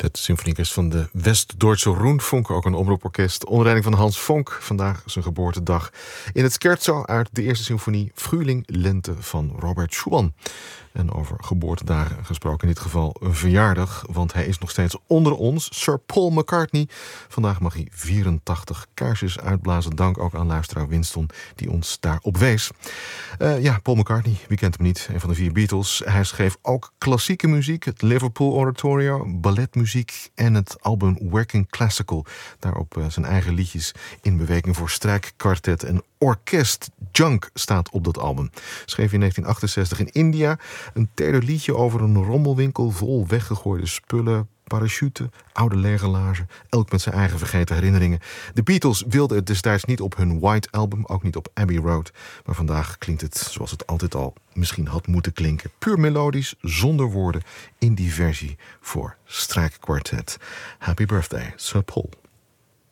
Het symfonieorkest van de West-Duitse Rundfunk, ook een omroeporkest, onder leiding van Hans Vonk. Vandaag zijn geboortedag. In het scherzo uit de eerste symfonie Frühling Lente van Robert Schumann. En over geboortedagen gesproken, in dit geval een verjaardag, want hij is nog steeds onder ons. Sir Paul McCartney. Vandaag mag hij 84 kaarsjes uitblazen. Dank ook aan luisteraar Winston die ons daarop wees. Paul McCartney, wie kent hem niet? Een van de 4 Beatles. Hij schreef ook klassieke muziek, het Liverpool Oratorio, balletmuziek en het album Working Classical. Daarop zijn eigen liedjes in beweging voor strijkkwartet en orkest. Junk staat op dat album. Schreef in 1968 in India een liedje over een rommelwinkel vol weggegooide spullen, parachute, oude legerlaarzen, elk met zijn eigen vergeten herinneringen. De Beatles wilden het destijds niet op hun White Album, ook niet op Abbey Road. Maar vandaag klinkt het zoals het altijd al misschien had moeten klinken. Puur melodisch, zonder woorden, in die versie voor strijkkwartet. Happy birthday, Sir Paul.